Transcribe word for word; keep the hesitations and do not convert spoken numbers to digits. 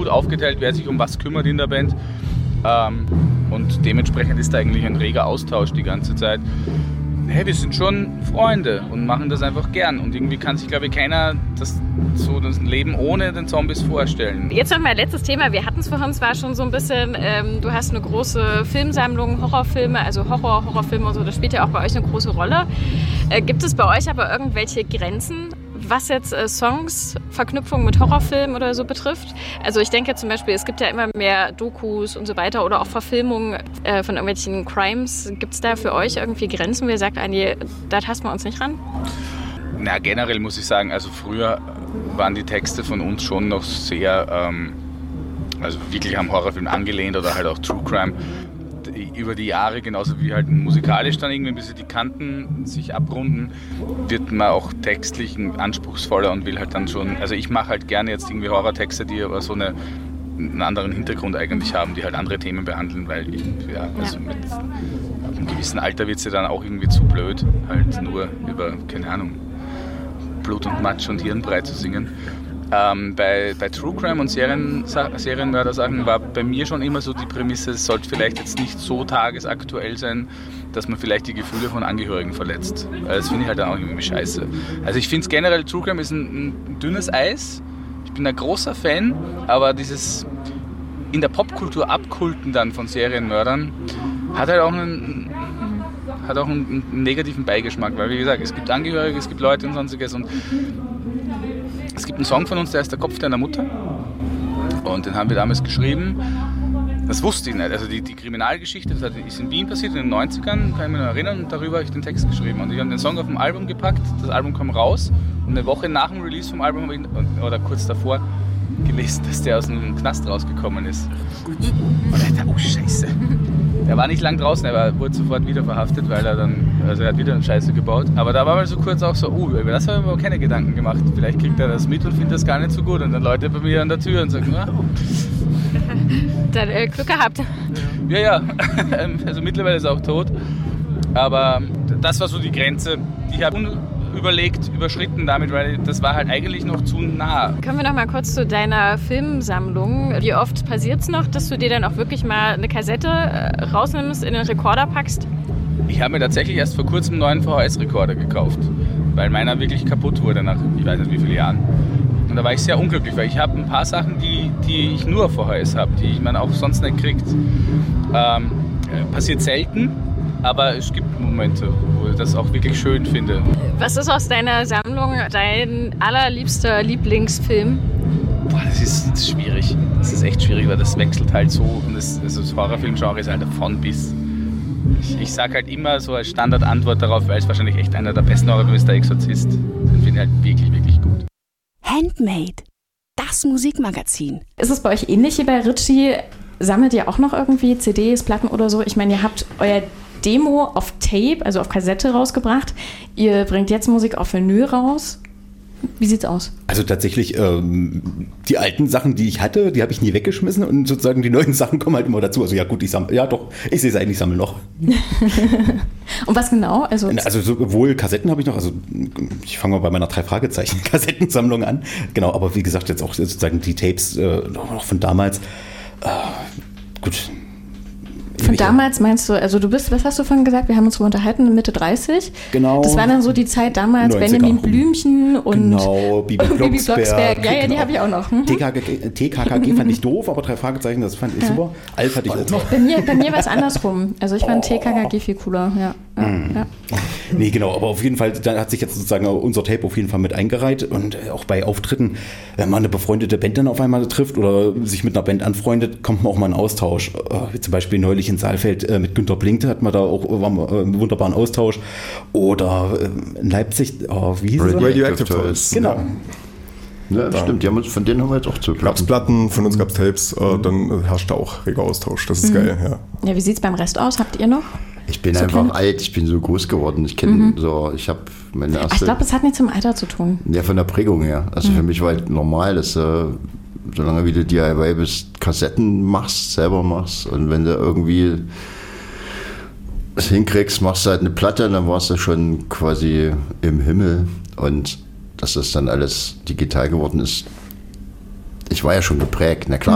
gut aufgeteilt, wer sich um was kümmert in der Band. Ähm, und dementsprechend ist da eigentlich ein reger Austausch die ganze Zeit. Hey, wir sind schon Freunde und machen das einfach gern. Und irgendwie kann sich, glaube ich, keiner das, so das Leben ohne den Zombies vorstellen. Jetzt noch mal letztes Thema. Wir hatten es vorhin, es war schon so ein bisschen, ähm, du hast eine große Filmsammlung, Horrorfilme, also Horror, Horrorfilme und so, das spielt ja auch bei euch eine große Rolle. Äh, gibt es bei euch aber irgendwelche Grenzen, was jetzt äh, Songs, Verknüpfungen mit Horrorfilmen oder so betrifft? Also ich denke zum Beispiel, es gibt ja immer mehr Dokus und so weiter oder auch Verfilmungen äh, von irgendwelchen Crimes. Gibt es da für euch irgendwie Grenzen, wo ihr sagt, Andi, da tasten wir uns nicht ran? Na, generell muss ich sagen, also früher waren die Texte von uns schon noch sehr, ähm, also wirklich am Horrorfilm angelehnt oder halt auch True Crime. Über die Jahre, genauso wie halt musikalisch dann irgendwie ein bisschen die Kanten sich abrunden, wird man auch textlich anspruchsvoller und will halt dann schon, also ich mache halt gerne jetzt irgendwie Horrortexte, die aber so eine, einen anderen Hintergrund eigentlich haben, die halt andere Themen behandeln, weil ich, ja, also mit einem gewissen Alter wird es ja dann auch irgendwie zu blöd, halt nur über, keine Ahnung, Blut und Matsch und Hirnbrei zu singen. Ähm, bei, bei True Crime und Serien, Serienmörder-Sachen war bei mir schon immer so die Prämisse, es sollte vielleicht jetzt nicht so tagesaktuell sein, dass man vielleicht die Gefühle von Angehörigen verletzt. Das finde ich halt dann auch irgendwie scheiße. Also ich finde es generell, True Crime ist ein, ein dünnes Eis. Ich bin ein großer Fan, aber dieses in der Popkultur abkulten dann von Serienmördern hat halt auch einen, hat auch einen, einen negativen Beigeschmack, weil wie gesagt, es gibt Angehörige, es gibt Leute und sonstiges und es gibt einen Song von uns, der heißt Der Kopf deiner Mutter und den haben wir damals geschrieben. Das wusste ich nicht. Also die, die Kriminalgeschichte, das ist in Wien passiert in den neunzigern, kann ich mich noch erinnern, und darüber habe ich den Text geschrieben. Und ich habe den Song auf dem Album gepackt, das Album kam raus und eine Woche nach dem Release vom Album, oder kurz davor, gelesen, dass der aus dem Knast rausgekommen ist. Und ich dachte, oh Scheiße. Er war nicht lang draußen, er war, wurde sofort wieder verhaftet, weil er dann, also er hat wieder eine Scheiße gebaut. Aber da war mal so kurz auch so, oh, über das habe ich mir aber keine Gedanken gemacht. Vielleicht kriegt er das mit und findet das gar nicht so gut. Und dann Leute bei mir an der Tür und sagen, oh. Dann äh, Glück gehabt. Ja, ja, also mittlerweile ist er auch tot. Aber das war so die Grenze, die ich habe unüberlegt überschritten damit, weil das war halt eigentlich noch zu nah. Kommen wir noch mal kurz zu deiner Filmsammlung. Wie oft passiert es noch, dass du dir dann auch wirklich mal eine Kassette rausnimmst, in den Rekorder packst? Ich habe mir tatsächlich erst vor kurzem einen neuen V H S-Rekorder gekauft, weil meiner wirklich kaputt wurde nach ich weiß nicht wie vielen Jahren. Und da war ich sehr unglücklich, weil ich habe ein paar Sachen, die, die ich nur auf V H S habe, die man auch sonst nicht kriegt. Ähm, passiert selten, aber es gibt Momente, wo ich das auch wirklich schön finde. Was ist aus deiner Sammlung dein allerliebster Lieblingsfilm? Boah, das ist, das ist schwierig. Das ist echt schwierig, weil das wechselt halt so. Und das, also das Horrorfilmgenre ist halt von bis. Ich, ich sage halt immer so als Standardantwort darauf, weil es wahrscheinlich echt einer der besten Horrorfilme ist, der Exorzist. Den finde ich halt wirklich, wirklich gut. Handmade, das Musikmagazin. Ist es bei euch ähnlich wie bei Ritchie? Sammelt ihr auch noch irgendwie C Ds, Platten oder so? Ich meine, ihr habt euer Demo auf Tape, also auf Kassette rausgebracht. Ihr bringt jetzt Musik auf Vinyl raus. Wie sieht's aus? Also tatsächlich, ähm, die alten Sachen, die ich hatte, die habe ich nie weggeschmissen und sozusagen die neuen Sachen kommen halt immer dazu. Also ja gut, ich sammle, ja doch, ich sehe es eigentlich, ich sammle noch. Und was genau? Also, also sowohl Kassetten habe ich noch, also ich fange mal bei meiner drei Fragezeichen Kassettensammlung an. Genau, aber wie gesagt, jetzt auch sozusagen die Tapes äh, noch von damals. Äh, gut. Von damals meinst du, also du bist, was hast du vorhin gesagt, wir haben uns unterhalten, Mitte dreißig. Genau. Das war dann so die Zeit damals, Benjamin Blümchen und genau, Bibi Blocksberg. Ja, ja, genau. Die habe ich auch noch. Mhm. T K K G fand ich doof, aber drei Fragezeichen, das fand ich ja. super. Alf hatte ich auch noch. Bei mir, bei mir war es andersrum. Also ich fand oh. T K K G viel cooler. Ja. Ja. Mm. Ja. Nee, genau, aber auf jeden Fall, da hat sich jetzt sozusagen unser Tape auf jeden Fall mit eingereiht und auch bei Auftritten, wenn man eine befreundete Band dann auf einmal trifft oder sich mit einer Band anfreundet, kommt man auch mal in Austausch. Wie zum Beispiel neulich in Saalfeld mit Günter Blinkte hat man da auch einen wunderbaren Austausch. Oder in Leipzig, oh, wie hieß es? Radioactive Toys. Genau. Ja, das stimmt, die haben uns, von denen haben wir jetzt auch zu Gab's Platten, von uns gab es Tapes, äh, dann herrscht da auch reger Austausch. Das ist mhm. geil, ja. Ja, wie sieht's beim Rest aus? Habt ihr noch? Ich bin so einfach kind? alt, ich bin so groß geworden. Ich kenne mhm. so, ich habe meine erste. Ach, ich glaube, das hat nichts mit dem Alter zu tun. Ja, von der Prägung her. Also mhm. für mich war halt normal, dass äh, solange wie du D I Y bist, Kassetten machst, selber machst und wenn du irgendwie es hinkriegst, machst du halt eine Platte, dann warst du schon quasi im Himmel und dass das dann alles digital geworden ist. Ich war ja schon geprägt, na klar.